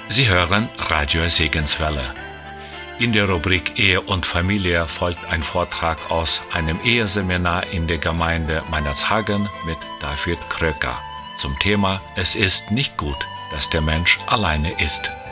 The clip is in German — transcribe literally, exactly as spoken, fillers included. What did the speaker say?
Sie hören Radio Segenswelle. In der Rubrik Ehe und Familie folgt ein Vortrag aus einem Eheseminar in der Gemeinde Meinerzhagen mit David Kröker zum Thema Es ist nicht gut, dass der Mensch alleine ist.